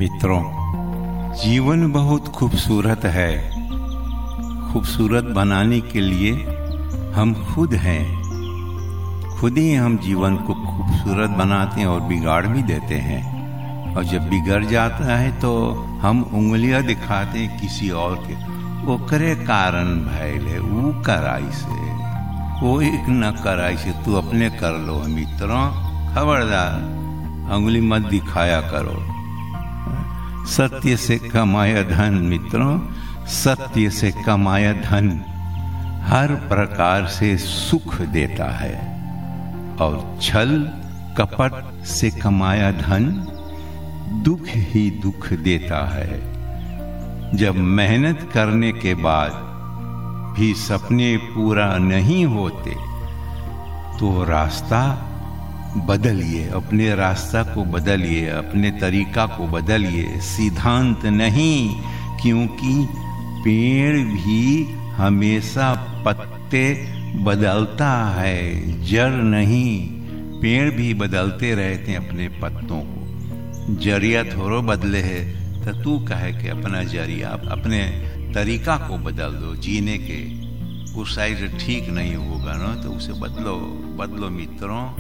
मित्रों, जीवन बहुत खूबसूरत है। खूबसूरत बनाने के लिए हम खुद हैं। खुद ही हम जीवन को खूबसूरत बनाते हैं और बिगाड़ भी देते हैं। और जब बिगड़ जाता है तो हम उंगलियां दिखाते हैं किसी और के, ओकरे कारण भैले वो कराई से, वो एक न कराई से तू अपने कर लो। मित्रों, खबरदार उंगली मत दिखाया करो। सत्य से कमाया धन, मित्रों, सत्य से कमाया धन हर प्रकार से सुख देता है, और छल कपट से कमाया धन दुख ही दुख देता है। जब मेहनत करने के बाद भी सपने पूरा नहीं होते तो रास्ता बदलिए, अपने रास्ता को बदलिए, अपने तरीका को बदलिए, सिद्धांत नहीं। क्योंकि पेड़ भी हमेशा पत्ते बदलता है, जड़ नहीं। पेड़ भी बदलते रहते हैं अपने पत्तों को, जरिया थोड़ो बदले है। तो तू कहे कि अपना जरिया, अपने तरीका को बदल दो जीने के। उस साइड ठीक नहीं होगा ना, तो उसे बदलो मित्रों।